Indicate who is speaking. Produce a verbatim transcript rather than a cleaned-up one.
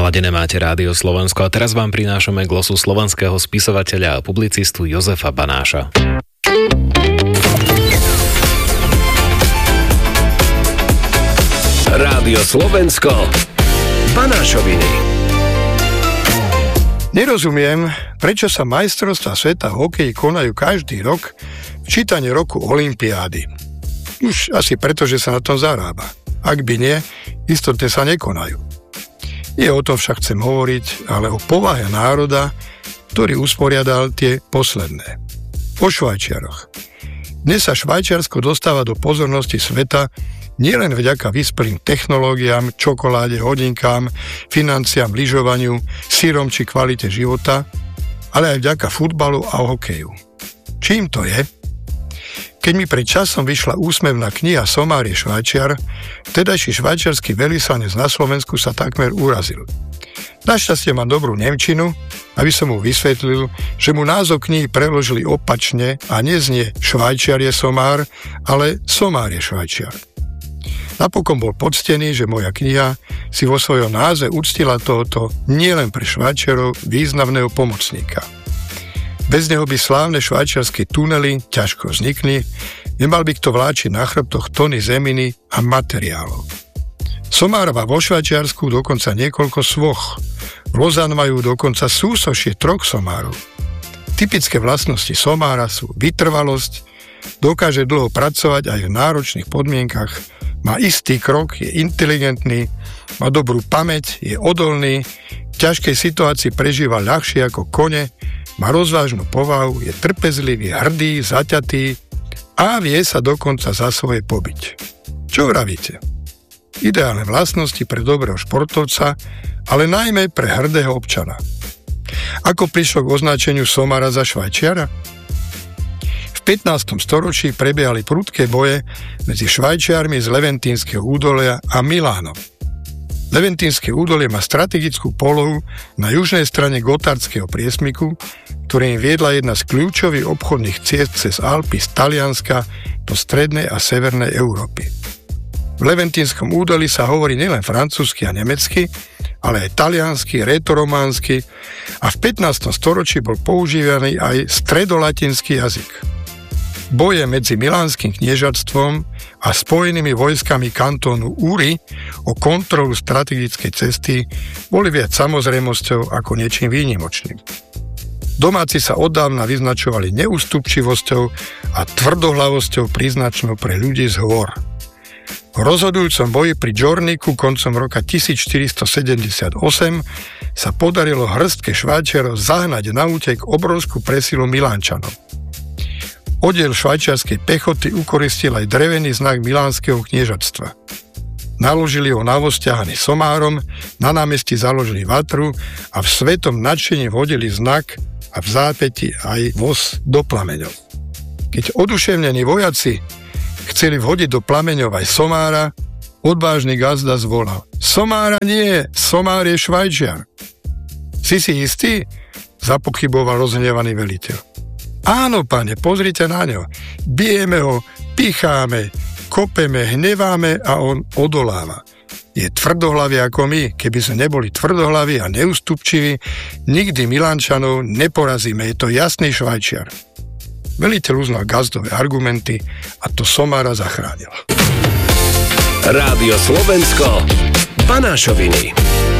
Speaker 1: Naladené máte Rádio Slovensko a teraz vám prinášame glosu slovenského spisovateľa a publicistu Jozefa Banáša.
Speaker 2: Rádio Slovensko, Banášoviny.
Speaker 3: Nerozumiem, prečo sa majstrovstvá sveta v hokeji konajú každý rok v čítane roku olympiády. Už asi preto, že sa na tom zarába. Ak by nie, istotne sa nekonajú. Nie o tom však chcem hovoriť, ale o povahe národa, ktorý usporiadal tie posledné. O Švajčiaroch. Dnes sa Švajčiarsko dostáva do pozornosti sveta nielen vďaka vyspelým technológiám, čokoláde, hodinkám, financiám, lyžovaniu, sírom či kvalite života, ale aj vďaka futbalu a hokeju. Čím to je? Keď mi pred časom vyšla úsmevná kniha Somár je Švajčiar, vtedajší švajčiarsky veľvyslanec na Slovensku sa takmer urazil. Našťastie mám dobrú nemčinu, aby som mu vysvetlil, že mu názov knihy preložili opačne a neznie Švajčiar je somár, ale Somár je Švajčiar. Napokon bol poctený, že moja kniha si vo svojom názve uctila tohoto nielen pre Švajčiarov významného pomocníka. Bez neho by slávne švajčiarske tunely ťažko vznikli, nemal by kto vláčiť na chrbtoch tony zeminy a materiálov. Somár má vo Švajčiarsku dokonca niekoľko svoch. V Lozan majú dokonca súsošie troch somárov. Typické vlastnosti somára sú vytrvalosť, dokáže dlho pracovať aj v náročných podmienkach, má istý krok, je inteligentný, má dobrú pamäť, je odolný, v ťažkej situácii prežíva ľahšie ako kone, má rozvážnu povahu, je trpezlivý, hrdý, zaťatý a vie sa dokonca za svoje pobiť. Čo vravíte? Ideálne vlastnosti pre dobrého športovca, ale najmä pre hrdého občana. Ako prišlo k označeniu somára za Švajčiara? V pätnástom storočí prebiehali prudké boje medzi Švajčiarmi z Leventínskeho údolia a Milánom. Leventínske údolie má strategickú polohu na južnej strane Gotthardského priesmyku, ktorým viedla jedna z kľúčových obchodných ciest cez Alpy z Talianska do strednej a severnej Európy. V Leventínskom údolí sa hovorí nielen francúzsky a nemecky, ale aj taliansky, rétorománsky a v pätnástom storočí bol používaný aj stredolatinský jazyk. Boje medzi milánskym kniežatstvom a spojenými vojskami kantónu Uri o kontrolu strategickej cesty boli viac samozrejmosťou ako niečím výnimočným. Domáci sa oddávna vyznačovali neústupčivosťou a tvrdohlavosťou príznačnou pre ľudí z hôr. V rozhodujúcom boji pri Džorniku koncom roka tisícštyristosedemdesiatosem sa podarilo hrstke Švajčiarov zahnať na útek obrovskú presilu Milánčanov. Oddiel švajčiarskej pechoty ukoristil aj drevený znak milánskeho kniežatstva. Naložili ho na voz ťahaný somárom, na námestí založili vatru a v svetom nadšení vhodili znak a v zápäti aj voz do plameňov. Keď oduševnení vojaci chceli vhodiť do plameňov aj somára, odvážny gazda zvolal: Somára nie, somár je Švajčiar. Si si istý? Zapochyboval rozhnevaný veliteľ. Áno, pane, pozrite na ňo. Bijeme ho, picháme, kopeme, hneváme a on odoláva. Je tvrdohlavý ako my. Keby sme neboli tvrdohlaví a neústupčiví, nikdy Milánčanov neporazíme. Je to jasný Švajčiar. Veliteľ uznal gazdové argumenty a to somára zachránil.
Speaker 2: Rádio Slovensko, Banášoviny.